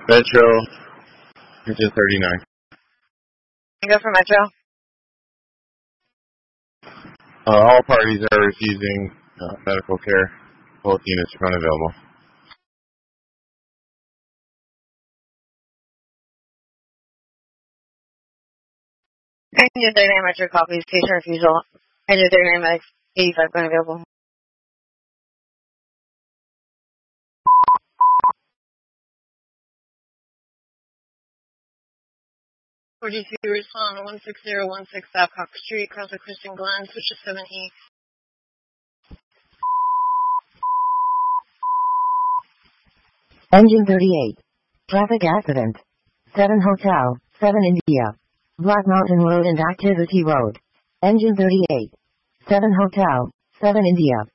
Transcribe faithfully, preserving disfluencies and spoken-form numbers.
Metro, engine thirty-nine. Go for Metro. Uh, all parties are refusing uh, medical care. Both units are unavailable. Engine thirty-nine Metro copies. Patient refusal. Engine thirty-nine medics. eighty-five going available. forty-two, respond one six zero one six Babcock Street, cross at Christian Glen, switch to seven E. Engine thirty-eight. Traffic accident. seven Hotel, seven India. Black Mountain Road and Activity Road. Engine thirty-eight. seven Hotel, seven India.